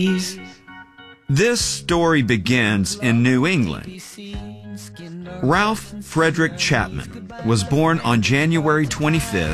This story begins in New England. Ralph Frederick Chapman was born on January 25,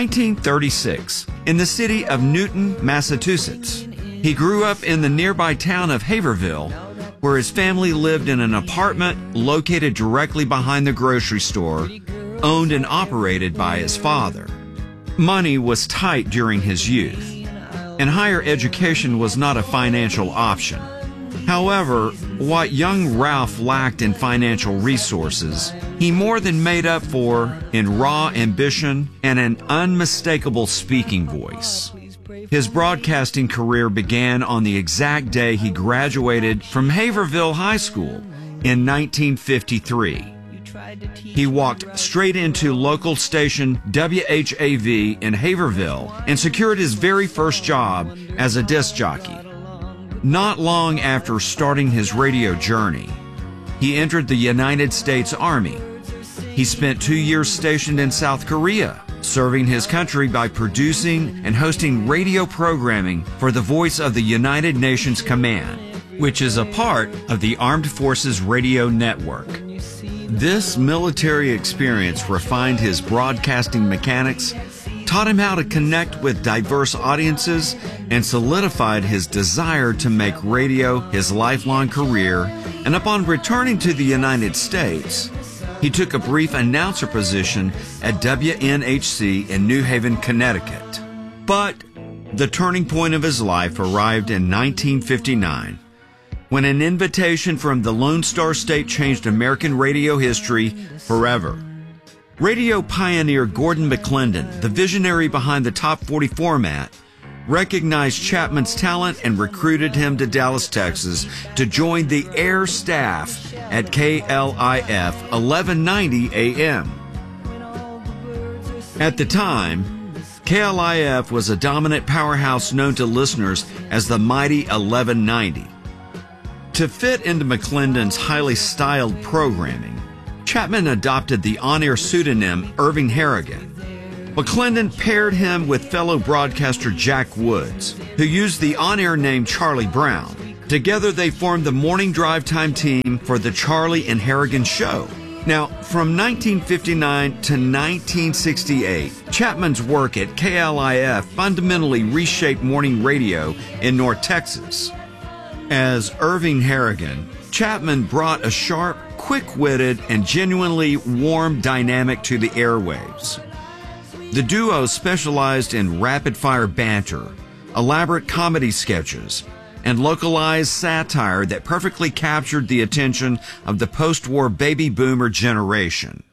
1936, in the city of Newton, Massachusetts. He grew up in the nearby town of Haverhill, where his family lived in an apartment located directly behind the grocery store, owned and operated by his father. Money was tight during his youth, and higher education was not a financial option. However, what young Ralph lacked in financial resources, he more than made up for in raw ambition and an unmistakable speaking voice. His broadcasting career began on the exact day he graduated from Haverhill High School in 1953. He walked straight into local station WHAV in Haverhill and secured his very first job as a disc jockey. Not long after starting his radio journey, he entered the United States Army. He spent 2 years stationed in South Korea, serving his country by producing and hosting radio programming for the Voice of the United Nations Command, which is a part of the Armed Forces Radio Network. This military experience refined his broadcasting mechanics, taught him how to connect with diverse audiences, and solidified his desire to make radio his lifelong career. And upon returning to the United States, he took a brief announcer position at WNHC in New Haven, Connecticut. But the turning point of his life arrived in 1959, when an invitation from the Lone Star State changed American radio history forever. Radio pioneer Gordon McClendon, the visionary behind the Top 40 format, recognized Chapman's talent and recruited him to Dallas, Texas to join the air staff at KLIF 1190 AM. At the time, KLIF was a dominant powerhouse known to listeners as the Mighty 1190. To fit into McClendon's highly styled programming, Chapman adopted the on-air pseudonym Irving Harrigan. McClendon paired him with fellow broadcaster Jack Woods, who used the on-air name Charlie Brown. Together they formed the morning drive time team for the Charlie and Harrigan Show. Now, from 1959 to 1968, Chapman's work at KLIF fundamentally reshaped morning radio in North Texas. As Irving Harrigan, Chapman brought a sharp, quick-witted, and genuinely warm dynamic to the airwaves. The duo specialized in rapid-fire banter, elaborate comedy sketches, and localized satire that perfectly captured the attention of the post-war baby boomer generation.